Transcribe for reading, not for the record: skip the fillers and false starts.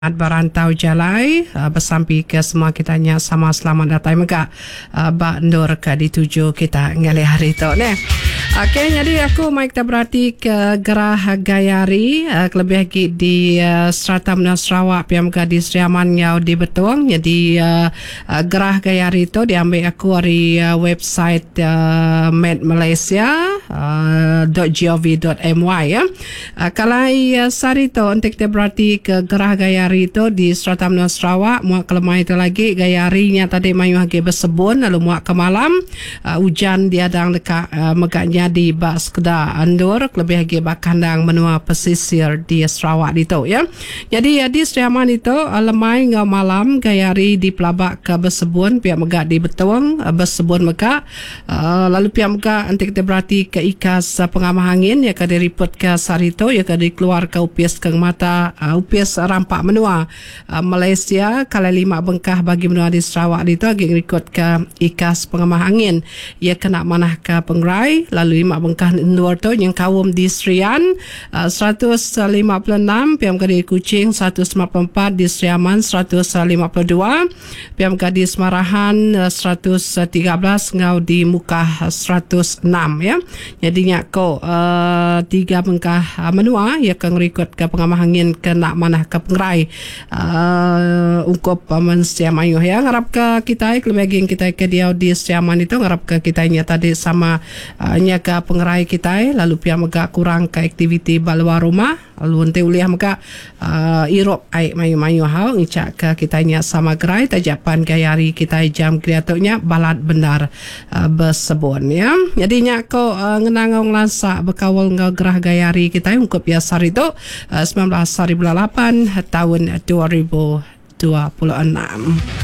Berantau Jalai bersampi ke semua kitanya sama selamat datang mega bak ndur ke dituju kita ngali hari tu ne. Okey, jadi aku mai kita berarti ke Gerah Gayari lebih lagi di Strata Menua Sarawak piam ke di Seriaman Yau di Betuang. Jadi Gerah Gayari itu diambil aku dari website Med Malaysia .gov.my ya. Kalau sari tu untuk kita berarti ke Gerah Gayari itu di Strata Menua Sarawak, muak kelemah itu lagi Gayarinya tadi mayu lagi bersebun, lalu muak ke malam hujan diadang dekat megaknya di bak sekedar andur lebih lagi bak kandang menua pesisir di Sarawak itu ya. Jadi di Seriaman itu lemai ngau malam Gayari di pelabak ke bersebun pihak megak di Betuang bersebun megak lalu pihak megak nanti kita berarti ke ikas pengamah angin ya ke diriput ke sarito ya ke dikeluar ke upis ke mata upis rampak menua Malaysia kala 5 bengkah bagi menua di Sarawak itu lagi ikut ke ikas pengamah angin ia kena manah ke Pengerai lalu 5 bengkah luar tu yang kawum di Serian 156 piam ke di Kuching 194 di Seriaman 152 piam ke di Semarahan 113 ngau di Mukah 106 ya. Jadinya ko 3 bengkah menua ia akan rekod ke pengamah angin ke nak manah ke Pengerai ungkup mensiam ayuh ya ngarap ke kita kelebih kita ke dia di Seriaman itu ngarap ke kitanya tadi sama ke Pengerai kita lalu pihak megak kurang ke aktiviti baluar rumah lalu nanti uliah megak irop aik mayu-mayu hau ngicak ke kitanya sama gerai tajapan Gayari kita jam kreatornya balad benar bersebun ya. Jadinya ko ngenangong lansak berkawal ngau Gerah Gayari kita ungkup ya sari itu 19 hari bulan 8 tahun 2026.